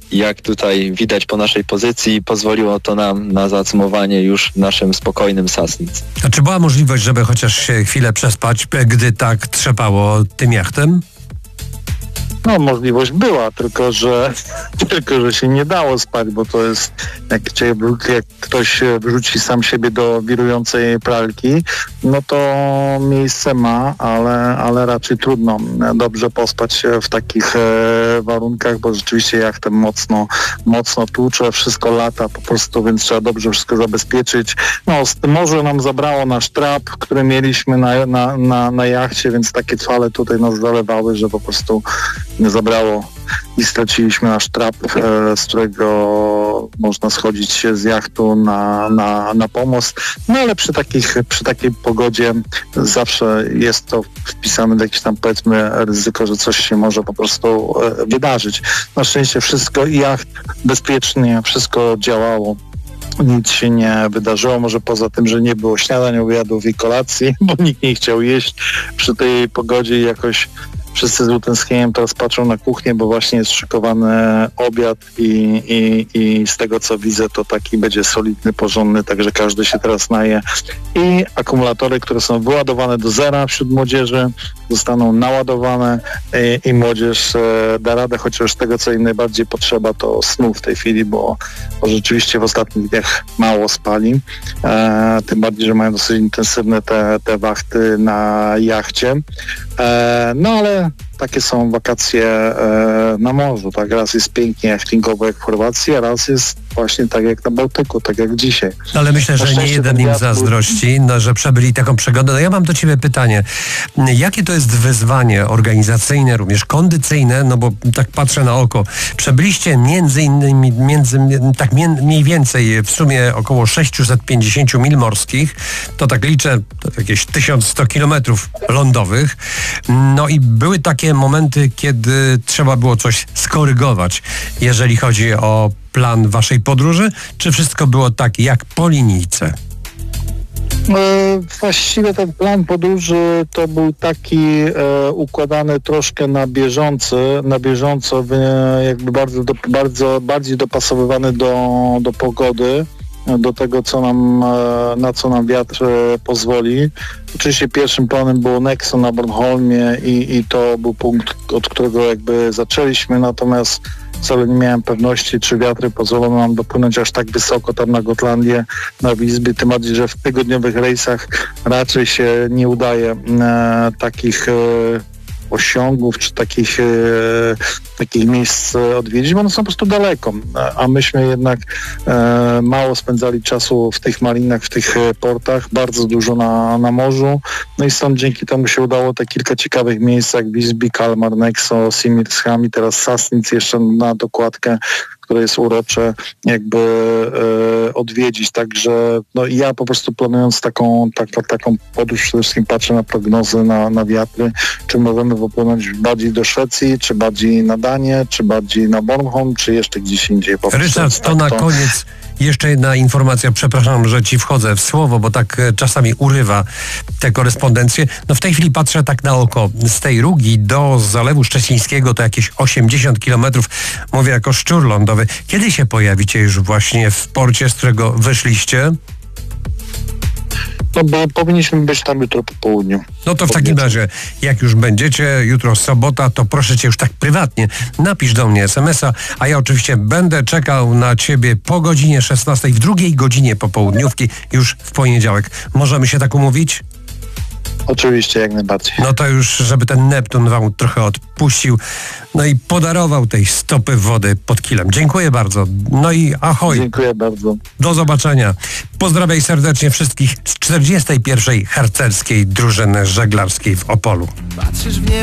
jak tutaj widać po naszej pozycji, pozwoliło to nam na zacumowanie już w naszym spokojnym Sassnitz. A czy była możliwość, żeby chociaż się chwilę przespać, gdy tak trzepało tym jachtem? No, możliwość była, tylko że się nie dało spać, bo to jest, jak ktoś wrzuci sam siebie do wirującej pralki, no to miejsce ma, ale raczej trudno dobrze pospać się w takich warunkach, bo rzeczywiście jachtem mocno tłucze, wszystko lata po prostu, więc trzeba dobrze wszystko zabezpieczyć. No, morze nam zabrało nasz trap, który mieliśmy na jachcie, więc takie fale tutaj nas zalewały, że po prostu zabrało i straciliśmy nasz trap, z którego można schodzić się z jachtu na pomost. No ale przy takiej pogodzie zawsze jest to wpisane w jakieś tam, powiedzmy, ryzyko, że coś się może po prostu wydarzyć. Na szczęście wszystko, jacht bezpiecznie, wszystko działało. Nic się nie wydarzyło, może poza tym, że nie było śniadań, obiadów i kolacji, bo nikt nie chciał jeść przy tej pogodzie i jakoś wszyscy z utęsknieniem teraz patrzą na kuchnię, bo właśnie jest szykowany obiad i z tego co widzę, to taki będzie solidny, porządny, także każdy się teraz naje. I akumulatory, które są wyładowane do zera wśród młodzieży, zostaną naładowane i młodzież da radę, chociaż tego co im najbardziej potrzeba, to snu w tej chwili, bo rzeczywiście w ostatnich dniach mało spali. Tym bardziej, że mają dosyć intensywne te wachty na jachcie. No ale takie są wakacje na morzu, tak? Raz jest pięknie jachtingowo jak w Chorwacji, a raz jest właśnie tak jak na Bałtyku, tak jak dzisiaj. Ale myślę, że nie jeden im zazdrości, że przebyli taką przygodę. No ja mam do ciebie pytanie. Jakie to jest wyzwanie organizacyjne, również kondycyjne, no bo tak patrzę na oko. Przebyliście mniej więcej w sumie około 650 mil morskich, to tak liczę, to jakieś 1100 kilometrów lądowych. No i były takie momenty, kiedy trzeba było coś skorygować, jeżeli chodzi o plan waszej podróży, czy wszystko było tak jak po linijce? Właściwie ten plan podróży to był taki układany troszkę na bieżąco, jakby bardziej dopasowywany do pogody, do tego, na co nam wiatr pozwoli. Oczywiście pierwszym planem było Nexo na Bornholmie i to był punkt, od którego jakby zaczęliśmy, natomiast wcale nie miałem pewności, czy wiatry pozwolą nam dopłynąć aż tak wysoko tam na Gotlandię, na Wisby, tym bardziej, że w tygodniowych rejsach raczej się nie udaje takich osiągów czy takich miejsc odwiedzić, bo one są po prostu daleko, a myśmy jednak mało spędzali czasu w tych marinach, w tych portach, bardzo dużo na morzu, no i stąd dzięki temu się udało te kilka ciekawych miejsc jak Visby, Kalmar, Nexo, Simrishamn i teraz Sassnitz jeszcze na dokładkę, które jest urocze, jakby odwiedzić. Także no, ja po prostu planując taką podróż przede wszystkim patrzę na prognozy, na wiatry, czy możemy popłynąć bardziej do Szwecji, czy bardziej na Danię, czy bardziej na Bornholm, czy jeszcze gdzieś indziej. Ryszard, to na koniec jeszcze jedna informacja, przepraszam, że ci wchodzę w słowo, bo tak czasami urywa te korespondencje. No w tej chwili patrzę tak na oko. Z tej Rugi do Zalewu Szczecińskiego to jakieś 80 kilometrów. Mówię jako szczur lądowy. Kiedy się pojawicie już właśnie w porcie, z którego wyszliście? No bo powinniśmy być tam jutro po południu. No to w takim razie, jak już będziecie, jutro sobota, to proszę cię już tak prywatnie, napisz do mnie SMS-a, a ja oczywiście będę czekał na ciebie po godzinie 16, w drugiej godzinie popołudniówki, już w poniedziałek. Możemy się tak umówić? Oczywiście, jak najbardziej. No to już, żeby ten Neptun wam trochę odpuścił, no i podarował tej stopy wody pod kilem. Dziękuję bardzo. No i ahoj. Dziękuję bardzo. Do zobaczenia. Pozdrawiam serdecznie wszystkich z 41. Harcerskiej Drużyny Żeglarskiej w Opolu.